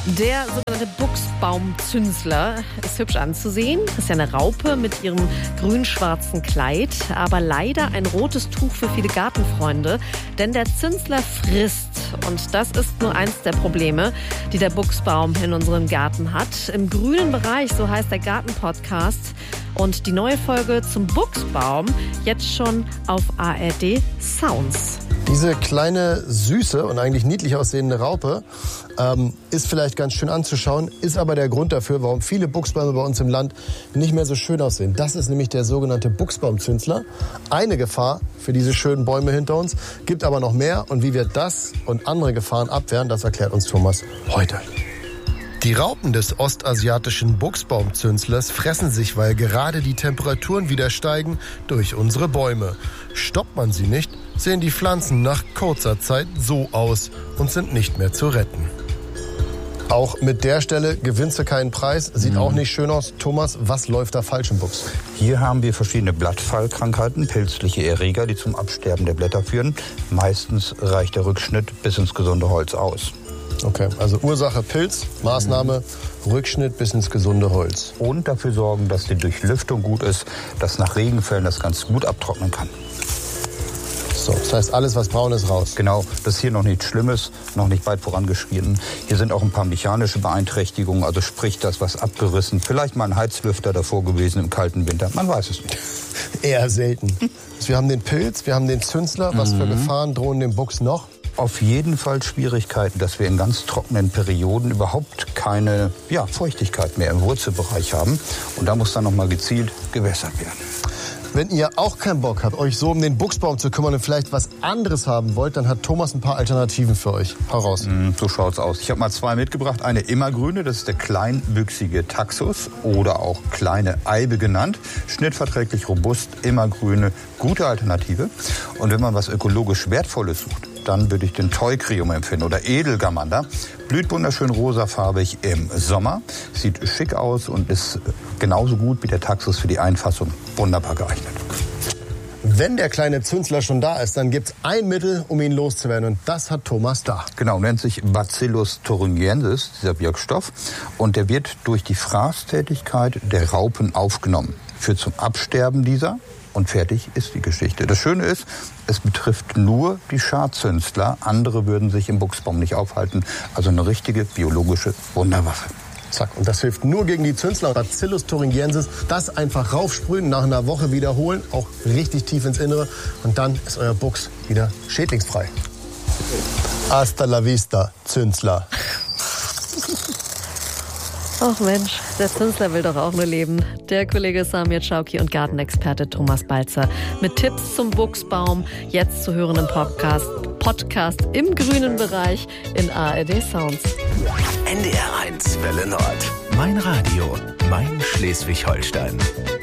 Der sogenannte Buchsbaumzünsler ist hübsch anzusehen. Ist ja eine Raupe mit ihrem grün-schwarzen Kleid, aber leider ein rotes Tuch für viele Gartenfreunde, denn der Zünsler frisst. Und das ist nur eins der Probleme, die der Buchsbaum in unserem Garten hat. Im grünen Bereich, so heißt der Garten-Podcast. Und die neue Folge zum Buchsbaum jetzt schon auf ARD Sounds. Diese kleine, süße und eigentlich niedlich aussehende Raupe ist vielleicht ganz schön anzuschauen, ist aber der Grund dafür, warum viele Buchsbäume bei uns im Land nicht mehr so schön aussehen. Das ist nämlich der sogenannte Buchsbaumzünsler. Eine Gefahr für diese schönen Bäume hinter uns, gibt aber noch mehr. Und wie wir das und andere Gefahren abwehren, das erklärt uns Thomas heute. Die Raupen des ostasiatischen Buchsbaumzünslers fressen sich, weil gerade die Temperaturen wieder steigen, durch unsere Bäume. Stoppt man sie nicht, sehen die Pflanzen nach kurzer Zeit so aus und sind nicht mehr zu retten. Auch mit der Stelle gewinnst du keinen Preis, sieht auch nicht schön aus. Thomas, was läuft da falsch im Buchs? Hier haben wir verschiedene Blattfallkrankheiten, pilzliche Erreger, die zum Absterben der Blätter führen. Meistens reicht der Rückschnitt bis ins gesunde Holz aus. Okay, also Ursache Pilz, Maßnahme Rückschnitt bis ins gesunde Holz. Und dafür sorgen, dass die Durchlüftung gut ist, dass nach Regenfällen das ganz gut abtrocknen kann. So, das heißt, alles, was braun ist, raus. Genau, das ist hier noch nichts Schlimmes, noch nicht weit vorangeschritten. Hier sind auch ein paar mechanische Beeinträchtigungen, also sprich das, was abgerissen. Vielleicht mal ein Heizlüfter davor gewesen im kalten Winter, man weiß es nicht. Eher selten. Wir haben den Pilz, wir haben den Zünsler. Was für Gefahren drohen dem Buchs noch? Auf jeden Fall Schwierigkeiten, dass wir in ganz trockenen Perioden überhaupt keine Feuchtigkeit mehr im Wurzelbereich haben. Und da muss dann noch mal gezielt gewässert werden. Wenn ihr auch keinen Bock habt, euch so um den Buchsbaum zu kümmern und vielleicht was anderes haben wollt, dann hat Thomas ein paar Alternativen für euch. Hau raus. So schaut's aus. Ich habe mal zwei mitgebracht. Eine immergrüne, das ist der kleinwüchsige Taxus oder auch kleine Eibe genannt. Schnittverträglich, robust, immergrüne, gute Alternative. Und wenn man was ökologisch Wertvolles sucht, dann würde ich den Toikrium empfehlen oder Edelgamander. Blüht wunderschön rosafarbig im Sommer, sieht schick aus und ist genauso gut wie der Taxus für die Einfassung wunderbar geeignet. Wenn der kleine Zünsler schon da ist, dann gibt's ein Mittel, um ihn loszuwerden. Und das hat Thomas da. Genau, nennt sich Bacillus thuringiensis, dieser Wirkstoff. Und der wird durch die Fraßtätigkeit der Raupen aufgenommen. Führt zum Absterben dieser. Und fertig ist die Geschichte. Das Schöne ist, es betrifft nur die Scharzünsler. Andere würden sich im Buchsbaum nicht aufhalten. Also eine richtige biologische Wunderwaffe. Zack. Und das hilft nur gegen die Zünsler. Bacillus thuringiensis. Das einfach raufsprühen, nach einer Woche wiederholen. Auch richtig tief ins Innere. Und dann ist euer Buchs wieder schädlingsfrei. Hasta la vista, Zünsler. Ach Mensch, der Zünsler will doch auch nur leben. Der Kollege Samir Chauki und Gartenexperte Thomas Balzer mit Tipps zum Buchsbaum, jetzt zu hören im Podcast im grünen Bereich in ARD Sounds. NDR 1 Welle Nord. Mein Radio, mein Schleswig-Holstein.